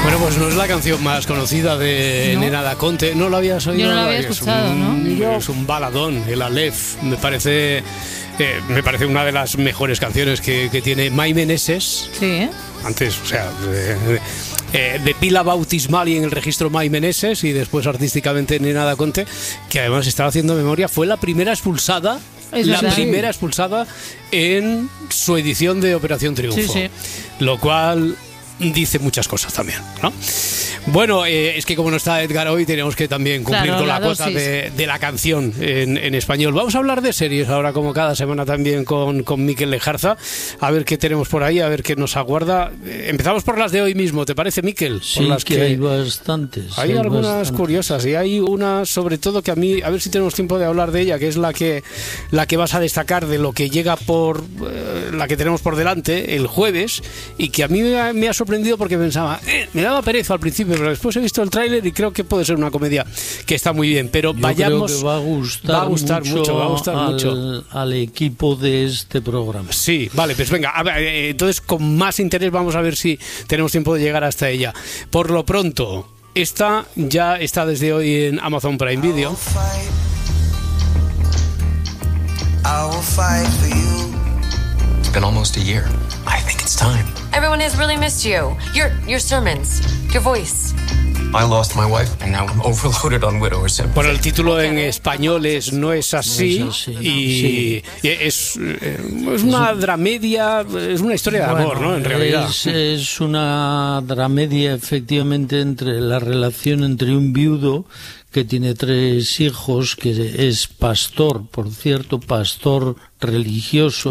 Bueno, pues no es la canción más conocida de Nena Da Conte. ¿No lo habías oído? Yo no lo había escuchado, ¿no? Es un baladón, el Aleph. Me parece una de las mejores canciones que tiene Mai Meneses. Sí, ¿eh? Antes, o sea, de pila bautismal y en el registro Mai Meneses, y después artísticamente Nena Da Conte, que además estaba haciendo memoria, fue la primera expulsada. Primera expulsada en su edición de Operación Triunfo. Sí, sí. Lo cual dice muchas cosas también, ¿no? Bueno, es que como no está Edgar hoy, tenemos que también cumplir con la cosa de la canción en español. Vamos a hablar de series ahora, como cada semana también con Mikel Lejarza. A ver qué tenemos por ahí, a ver qué nos aguarda. Empezamos por las de hoy mismo, ¿te parece, Mikel? Sí, por las que hay bastantes. Hay algunas curiosas, y hay una sobre todo que a mí, a ver si tenemos tiempo de hablar de ella, que es la que vas a destacar de lo que llega por la que tenemos por delante el jueves, y que a mí me ha sorprendido porque pensaba, me daba pereza al principio, pero después he visto el tráiler y creo que puede ser una comedia que está muy bien. Pero vayamos, creo que va a gustar mucho al equipo de este programa. Sí, vale, pues venga, a ver, entonces con más interés vamos a ver si tenemos tiempo de llegar hasta ella. Por lo pronto, esta ya está desde hoy en Amazon Prime Video. It's been almost a year. I think it's time. Everyone has really missed you. Your sermons, your voice. I lost my wife and now I'm overloaded on widowers. Bueno, el título en español es No es así, No es así. Y es una dramedia, es una historia de amor, ¿no? En realidad. Es una dramedia, efectivamente, entre la relación entre un viudo que tiene 3 hijos, que es pastor, por cierto, pastor religioso.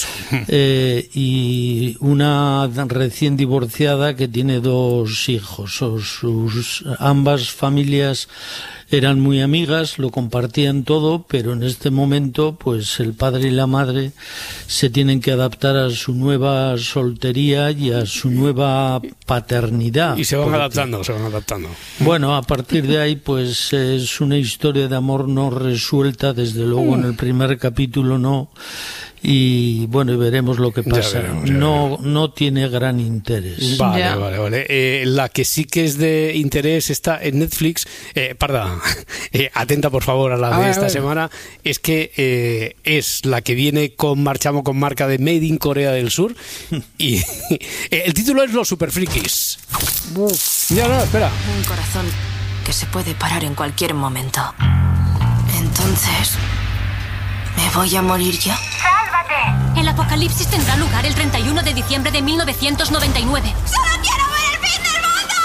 Y una recién divorciada que tiene 2 hijos. Ambas familias eran muy amigas, lo compartían todo, pero en este momento, pues el padre y la madre se tienen que adaptar a su nueva soltería y a su nueva paternidad. Y se van adaptando. Bueno, a partir de ahí, pues es una historia de amor no resuelta, desde luego en el primer capítulo no. Y bueno, y veremos lo que pasa. No tiene gran interés. Vale. La que sí que es de interés está en Netflix. Atenta por favor a la de esta semana. Es que es la que viene con marca de Made in Corea del Sur. Y el título es Los Superfrikis. Espera. Un corazón que se puede parar en cualquier momento. Entonces, ¿me voy a morir ya? El apocalipsis tendrá lugar el 31 de diciembre de 1999. ¡Solo quiero